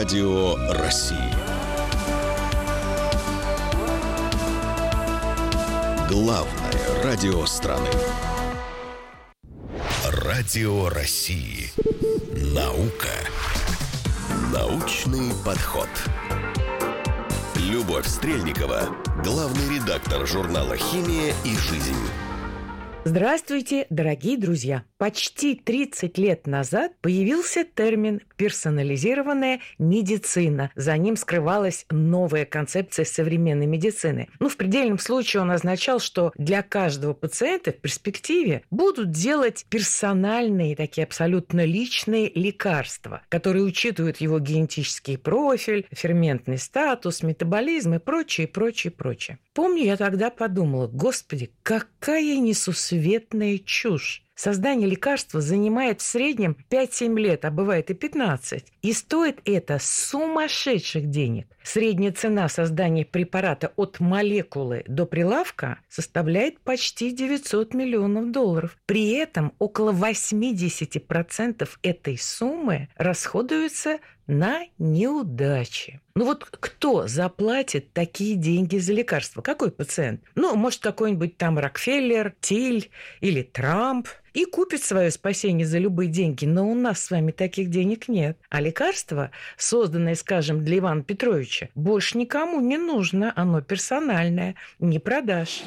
Радио России. Главное радио страны. Радио России. Наука. Научный подход. Любовь Стрельникова, главный редактор журнала «Химия и жизнь». Здравствуйте, дорогие друзья! Почти 30 лет назад появился термин «персонализированная медицина». За ним скрывалась новая концепция современной медицины. В предельном случае он означал, что для каждого пациента в перспективе будут делать персональные, такие абсолютно личные лекарства, которые учитывают его генетический профиль, ферментный статус, метаболизм и прочее, прочее, прочее. Помню, я тогда подумала: господи, какая несусветная чушь! Создание лекарства занимает в среднем 5-7 лет, а бывает и 15. И стоит это сумасшедших денег. Средняя цена создания препарата от молекулы до прилавка составляет почти $900 миллионов. При этом около 80% этой суммы расходуются на неудачи. Кто заплатит такие деньги за лекарства? Какой пациент? Может, какой-нибудь там Рокфеллер, Тиль или Трамп и купит свое спасение за любые деньги. Но у нас с вами таких денег нет. А лекарство, созданное, скажем, для Ивана Петровича, больше никому не нужно. Оно персональное, не продашь.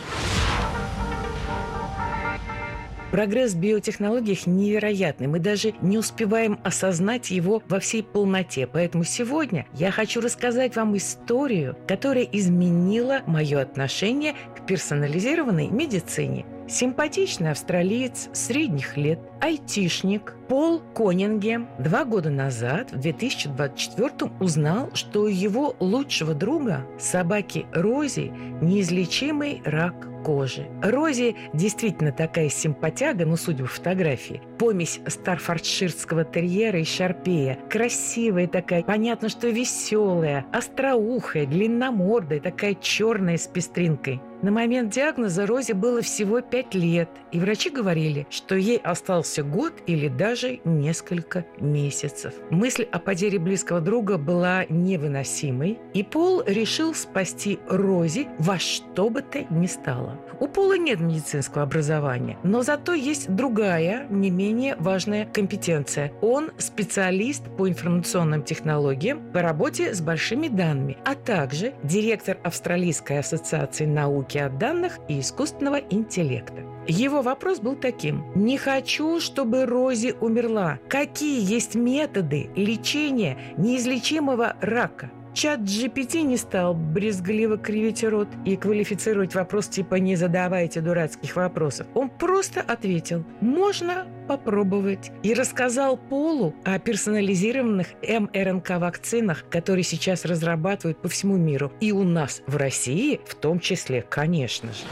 Прогресс в биотехнологиях невероятный. Мы даже не успеваем осознать его во всей полноте. Поэтому сегодня я хочу рассказать вам историю, которая изменила мое отношение к персонализированной медицине. Симпатичный австралиец средних лет, айтишник Пол Конингем 2 года назад, в 2024 узнал, что у его лучшего друга, собаки Рози, неизлечимый рак кожи. Рози действительно такая симпатяга, судя по фотографии. Помесь старфордширского терьера и шарпея. Красивая такая, понятно, что веселая, остроухая, длинномордая, такая черная с пестринкой. На момент диагноза Рози было всего 5 лет, и врачи говорили, что ей остался год или даже несколько месяцев. Мысль о потере близкого друга была невыносимой, и Пол решил спасти Рози во что бы то ни стало. У Пола нет медицинского образования, но зато есть другая, не менее важная компетенция. Он специалист по информационным технологиям по работе с большими данными, а также директор Австралийской ассоциации науки от данных и искусственного интеллекта. Его вопрос был таким: не хочу, чтобы Рози умерла. Какие есть методы лечения неизлечимого рака? Чат-GPT не стал брезгливо кривить рот и квалифицировать вопрос типа «не задавайте дурацких вопросов». Он просто ответил: можно попробовать. И рассказал Полу о персонализированных МРНК-вакцинах, которые сейчас разрабатывают по всему миру. И у нас в России в том числе, конечно же.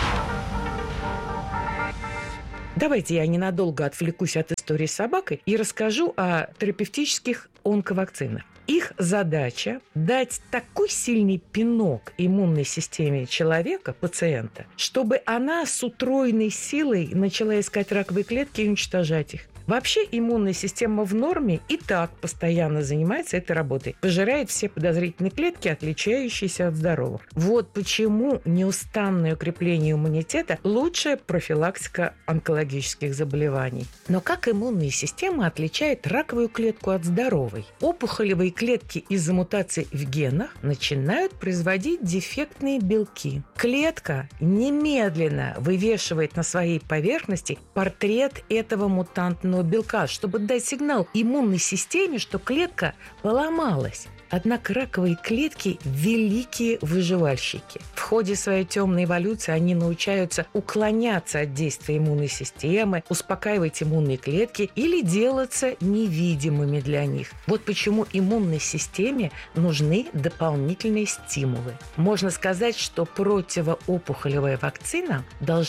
Давайте я ненадолго отвлекусь от истории с собакой и расскажу о терапевтических онковакцинах. Их задача – дать такой сильный пинок иммунной системе человека, пациента, чтобы она с утроенной силой начала искать раковые клетки и уничтожать их. Вообще иммунная система в норме и так постоянно занимается этой работой. Пожирает все подозрительные клетки, отличающиеся от здоровых. Вот почему неустанное укрепление иммунитета – лучшая профилактика онкологических заболеваний. Но как иммунная система отличает раковую клетку от здоровой? Опухолевые клетки из-за мутаций в генах начинают производить дефектные белки. Клетка немедленно вывешивает на своей поверхности портрет этого мутантного белка, чтобы дать сигнал иммунной системе, что клетка поломалась. Однако раковые клетки – великие выживальщики. В ходе своей темной эволюции они научаются уклоняться от действия иммунной системы, успокаивать иммунные клетки или делаться невидимыми для них. Вот почему иммунной системе нужны дополнительные стимулы. Можно сказать, что противоопухолевая вакцина должна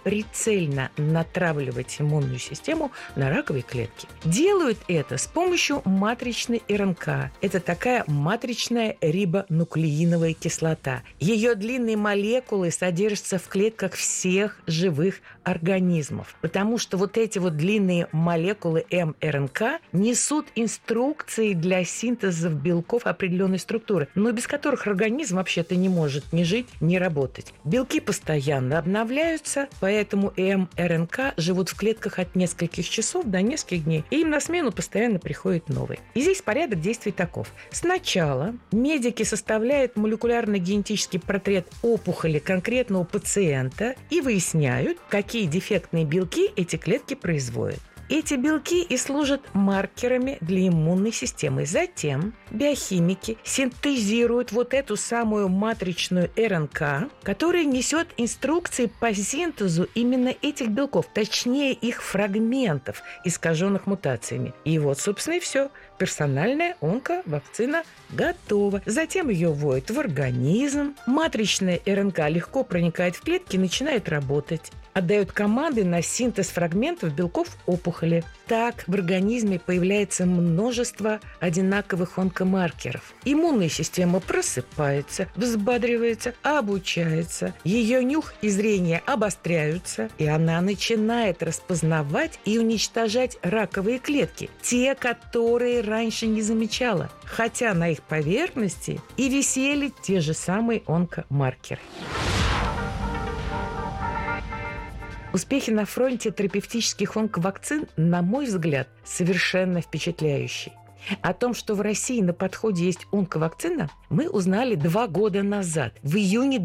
прицельно натравливать иммунную систему на раковые клетки. Делают это с помощью матричной РНК. Это такая матричная рибонуклеиновая кислота. Ее длинные молекулы содержатся в клетках всех живых организмов, потому что вот эти вот длинные молекулы мРНК несут инструкции для синтеза белков определенной структуры, но без которых организм вообще-то не может ни жить, ни работать. Белки постоянно обновляются, поэтому мРНК живут в клетках от нескольких часов до нескольких дней, и им на смену постоянно приходят новые. И здесь порядок действий таков. Сначала медики составляют молекулярно-генетический портрет опухоли конкретного пациента и выясняют, какие дефектные белки эти клетки производят. Эти белки и служат маркерами для иммунной системы. Затем биохимики синтезируют вот эту самую матричную РНК, которая несет инструкции по синтезу именно этих белков, точнее их фрагментов, искаженных мутациями. И вот, собственно, и все. Персональная онковакцина готова. Затем ее вводят в организм. Матричная РНК легко проникает в клетки и начинает работать. Отдает команды на синтез фрагментов белков опухоли. Так в организме появляется множество одинаковых онкомаркеров. Иммунная система просыпается, взбадривается, обучается. Ее нюх и зрение обостряются, и она начинает распознавать и уничтожать раковые клетки, те, которые раньше не замечала, хотя на их поверхности и висели те же самые онкомаркеры. Успехи на фронте терапевтических онковакцин, на мой взгляд, совершенно впечатляющие. О том, что в России на подходе есть онковакцина, мы узнали 2 года назад, в июне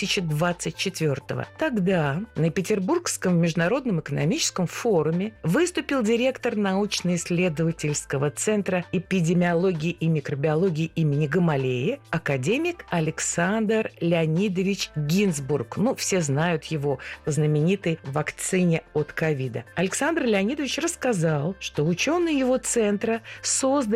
2024-го. Тогда на Петербургском международном экономическом форуме выступил директор научно-исследовательского центра эпидемиологии и микробиологии имени Гамалеи, академик Александр Леонидович Гинзбург. Все знают его по знаменитой вакцине от ковида. Александр Леонидович рассказал, что ученые его центра создали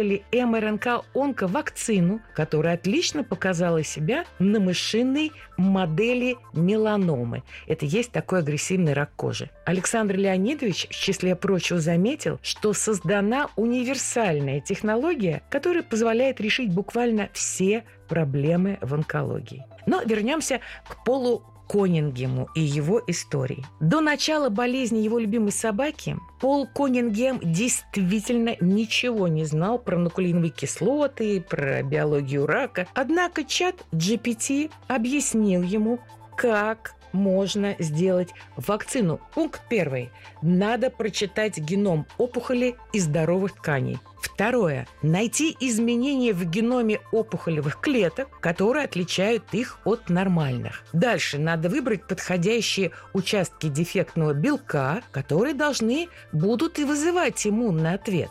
мРНК-онковакцину, которая отлично показала себя на мышиной модели меланомы. Это есть такой агрессивный рак кожи. Александр Леонидович, в числе прочего, заметил, что создана универсальная технология, которая позволяет решить буквально все проблемы в онкологии. Но вернемся к Полу Коннингему и его истории. До начала болезни его любимой собаки Пол Коннингем действительно ничего не знал про нуклеиновые кислоты, про биологию рака. Однако чат GPT объяснил ему, как можно сделать вакцину. Пункт 1. Надо прочитать геном опухоли и здоровых тканей. 2. Найти изменения в геноме опухолевых клеток, которые отличают их от нормальных. Дальше надо выбрать подходящие участки дефектного белка, которые должны будут и вызывать иммунный ответ.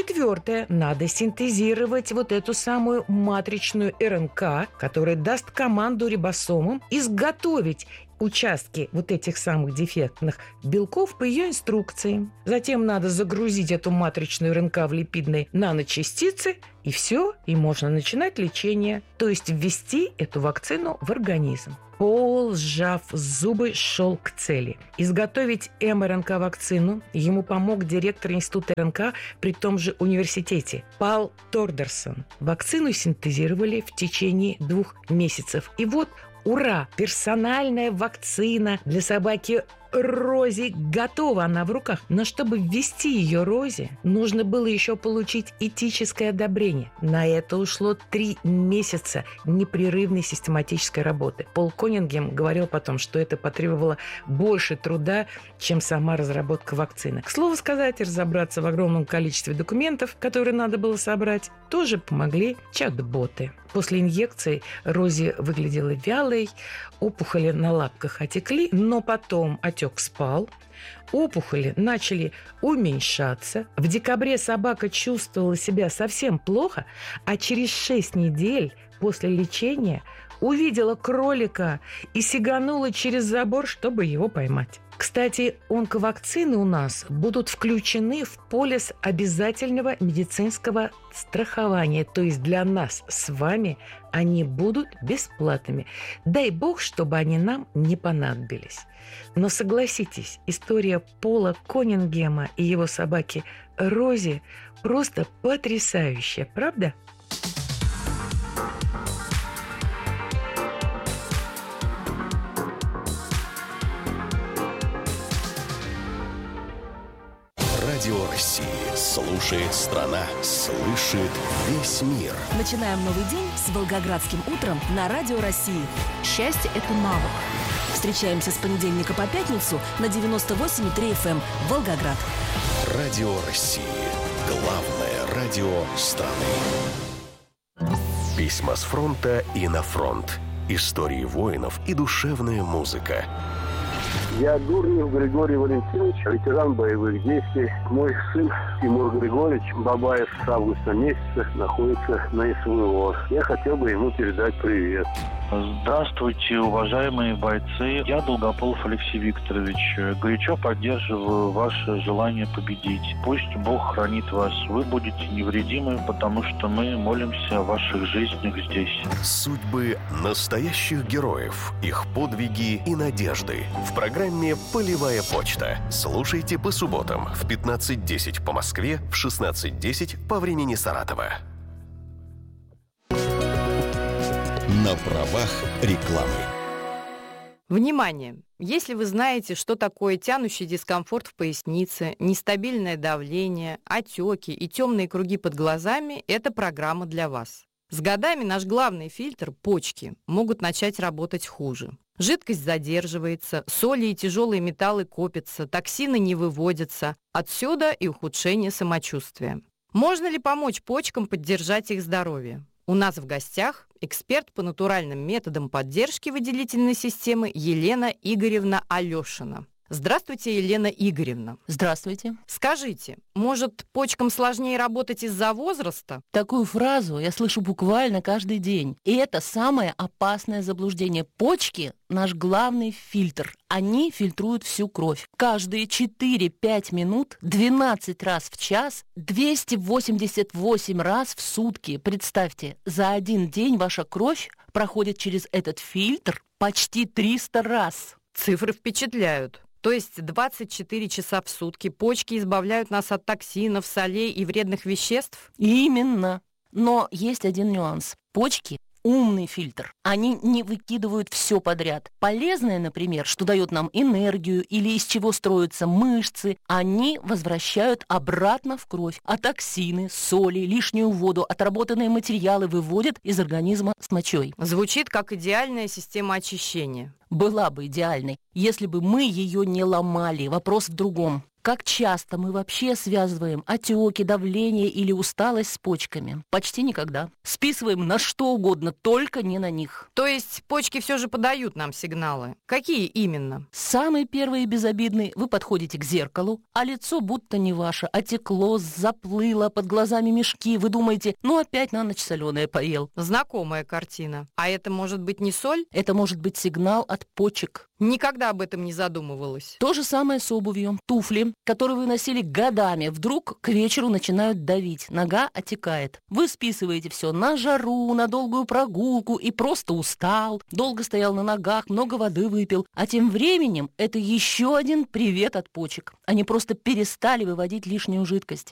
4. Надо синтезировать вот эту самую матричную РНК, которая даст команду рибосомам изготовить участки вот этих самых дефектных белков по ее инструкциям. Затем надо загрузить эту матричную РНК в липидные наночастицы, и все, и можно начинать лечение, то есть ввести эту вакцину в организм. Пол, сжав зубы, шел к цели. Изготовить мРНК-вакцину ему помог директор Института РНК при том же университете Пал Тордерсон. Вакцину синтезировали в течение 2 месяцев. И вот, ура! Персональная вакцина для собаки Рози готова, она в руках. Но чтобы ввести ее Рози, нужно было еще получить этическое одобрение. На это ушло 3 месяца непрерывной систематической работы. Пол Коннингем говорил потом, что это потребовало больше труда, чем сама разработка вакцины. К слову сказать, разобраться в огромном количестве документов, которые надо было собрать, тоже помогли чат-боты. После инъекции Рози выглядела вялой, опухоли на лапках отекли, но потом отек спал, опухоли начали уменьшаться. В декабре собака чувствовала себя совсем плохо, а через 6 недель после лечения увидела кролика и сиганула через забор, чтобы его поймать. Кстати, онковакцины у нас будут включены в полис обязательного медицинского страхования. То есть для нас с вами они будут бесплатными. Дай бог, чтобы они нам не понадобились. Но согласитесь, история Пола Коннингема и его собаки Рози просто потрясающая, правда? Радио России слушает страна, слышит весь мир. Начинаем новый день с Волгоградским утром на Радио России. Счастье – это навык. Встречаемся с понедельника по пятницу на 98,3 FM Волгоград. Радио России. Главное радио страны. Письма с фронта и на фронт. Истории воинов и душевная музыка. Я Дурнев Григорий Валентинович, ветеран боевых действий. Мой сын Тимур Григорьевич Бабаев с августа месяца находится на СВО. Я хотел бы ему передать привет. Здравствуйте, уважаемые бойцы. Я Долгополов Алексей Викторович. Горячо поддерживаю ваше желание победить. Пусть Бог хранит вас. Вы будете невредимы, потому что мы молимся о ваших жизнях здесь. Судьбы настоящих героев, их подвиги и надежды. В программе «Полевая почта». Слушайте по субботам в 15:10 по Москве, в 16:10 по времени Саратова. На правах рекламы. Внимание! Если вы знаете, что такое тянущий дискомфорт в пояснице, нестабильное давление, отеки и темные круги под глазами, это программа для вас. С годами наш главный фильтр – почки – могут начать работать хуже. Жидкость задерживается, соли и тяжелые металлы копятся, токсины не выводятся. Отсюда и ухудшение самочувствия. Можно ли помочь почкам поддержать их здоровье? У нас в гостях эксперт по натуральным методам поддержки выделительной системы Елена Игоревна Алешина. Здравствуйте, Елена Игоревна. Здравствуйте. Скажите, может, почкам сложнее работать из-за возраста? Такую фразу я слышу буквально каждый день. И это самое опасное заблуждение. Почки – наш главный фильтр. Они фильтруют всю кровь. Каждые 4-5 минут, 12 раз в час, 288 раз в сутки. Представьте, за один день ваша кровь проходит через этот фильтр почти 300 раз. Цифры впечатляют. То есть 24 часа в сутки почки избавляют нас от токсинов, солей и вредных веществ? Именно. Но есть один нюанс. Почки – умный фильтр. Они не выкидывают все подряд. Полезное, например, что дает нам энергию или из чего строятся мышцы, они возвращают обратно в кровь. А токсины, соли, лишнюю воду, отработанные материалы выводят из организма с мочой. Звучит как идеальная система очищения. Была бы идеальной, если бы мы ее не ломали. Вопрос в другом. Как часто мы вообще связываем отеки, давление или усталость с почками? Почти никогда. Списываем на что угодно, только не на них. То есть почки все же подают нам сигналы. Какие именно? Самый первый и безобидный. Вы подходите к зеркалу, а лицо будто не ваше. Отекло, заплыло, под глазами мешки. Вы думаете, опять на ночь соленое поел. Знакомая картина. А это может быть не соль? Это может быть сигнал от почек. Никогда об этом не задумывалась. То же самое с обувью. Туфли, которые вы носили годами, вдруг к вечеру начинают давить. Нога отекает. Вы списываете все на жару, на долгую прогулку и просто устал. Долго стоял на ногах, много воды выпил. А тем временем это еще один привет от почек. Они просто перестали выводить лишнюю жидкость.